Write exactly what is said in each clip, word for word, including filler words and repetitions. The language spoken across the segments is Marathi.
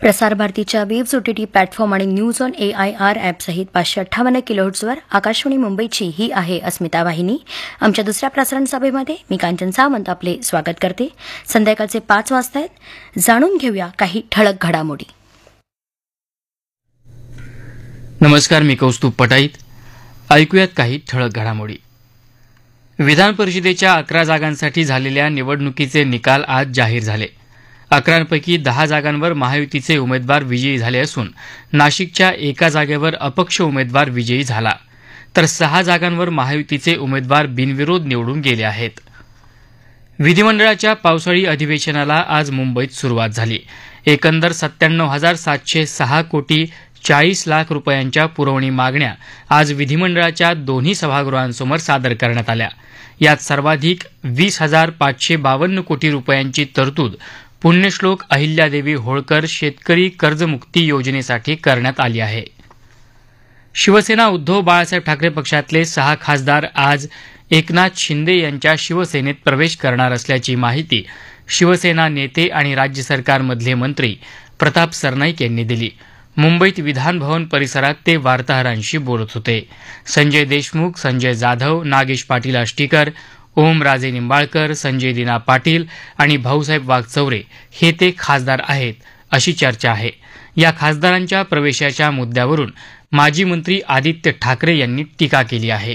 प्रसारभारतीच्या वेव्ज ओटीटी प्लॅटफॉर्म आणि news on A I R ॲपसहित पाचशे अठ्ठावन्न किलोहर्ट्झवर आकाशवाणी मुंबईची ही आहे अस्मिता वाहिनी. आमच्या दुसऱ्या प्रसारण सभेमध्ये मी कांचन सावंत आपले स्वागत करते. संध्याकाळचे पाच वाजता आहेत. जाणून घेऊया काही ठळक घडामोडी. नमस्कार, मी कौस्तुभ पटाईत. ऐकूयात काही ठळक घडामोडी. विधान परिषदेच्या अकरा जागांसाठी झालेल्या निवडणुकीचे निकाल आज जाहीर झाले. अकरांपैकी दहा जागांवर महायुतीचे उमेदवार विजयी झाले असून नाशिकच्या एका जागेवर अपक्ष उमेदवार विजयी झाला, तर सहा जागांवर महायुतीचे उमेदवार बिनविरोध निवडून गेले आहेत. विधिमंडळाच्या पावसाळी अधिवेशनाला आज मुंबईत सुरुवात झाली. एकंदर सत्त्याण्णव हजार सातशे सहा कोटी चाळीस लाख रुपयांच्या पुरवणी मागण्या आज विधिमंडळाच्या दोन्ही सभागृहांसमोर सादर करण्यात आल्या. यात सर्वाधिक वीस हजार पाचशे बावन्न कोटी रुपयांची तरतूद पुण्यश्लोक अहिल्यादेवी होळकर शेतकरी कर्जमुक्ती योजनेसाठी करण्यात आली आहे. शिवसेना उद्धव बाळासाहेब ठाकरे पक्षातले सहा खासदार आज एकनाथ शिंदे यांच्या शिवसेनेत प्रवेश करणार असल्याची माहिती शिवसेना नेते आणि राज्य सरकारमधले मंत्री प्रताप सरनाईक यांनी दिली. मुंबईत विधानभवन परिसरात ते वार्ताहरांशी बोलत होते. संजय देशमुख, संजय जाधव, नागेश पाटील आष्टीकर, ओमराजे निंबाळकर, संजय दिना पाटील आणि भाऊसाहेब वागचौरे हे ते खासदार आहेत, अशी चर्चा आहे. या खासदारांच्या प्रवेशाच्या मुद्द्यावरून माजी मंत्री आदित्य ठाकरे यांनी टीका केली आहे.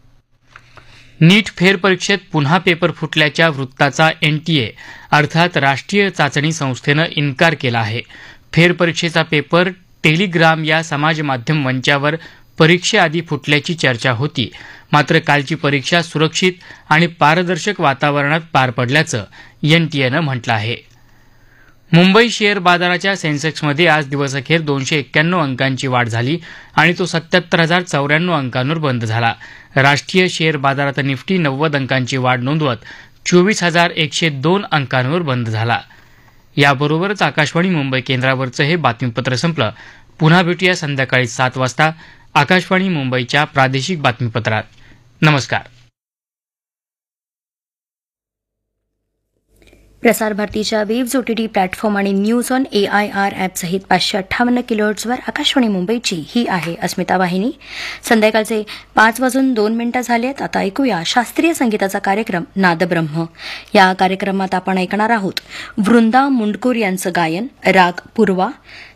नीट फेरपरीक्षेत पुन्हा पेपर फुटल्याच्या वृत्ताचा एनटीए अर्थात राष्ट्रीय चाचणी संस्थेनं इन्कार केला आहे. फेरपरीक्षेचा पेपर टेलिग्राम या समाजमाध्यम मंचावर परीक्षेआधी फुटल्याची चर्चा होती, मात्र कालची परीक्षा सुरक्षित आणि पारदर्शक वातावरणात पार पडल्याचं एनटीएनं म्हटलं आहे. मुंबई शेअर बाजाराच्या सेन्सेक्समध्ये आज दिवसअखेर दोनशे एक्क्याण्णव अंकांची वाढ झाली आणि तो सत्याहत्तर हजार चौऱ्याण्णव अंकांवर बंद झाला. राष्ट्रीय शेअर बाजारात निफ्टी नव्वद अंकांची वाढ नोंदवत चोवीस हजार एकशे दोन अंकांवर बंद झाला. याबरोबरच आकाशवाणी मुंबई केंद्रावरचं हे बातमीपत्र संपलं. पुन्हा भेटूया संध्याकाळी सात वाजता आकाशवाणी मुंबईच्या प्रादेशिक बातमीपत्रात. नमस्कार. प्रसारभारतीच्या वेव्ज ओटीटी प्लॅटफॉर्म आणि news on A I R ॲपसहित पाचशे अठ्ठावन्न किलोहर्ट्झवर आकाशवाणी मुंबईची ही आहे अस्मिता वाहिनी. संध्याकाळचे पाच वाजून दोन मिनिटं झालेत. आता ऐकूया शास्त्रीय संगीताचा कार्यक्रम नादब्रह्म. या कार्यक्रमात आपण ऐकणार आहोत वृंदा मुंडकूर यांचं गायन, राग पूर्वा,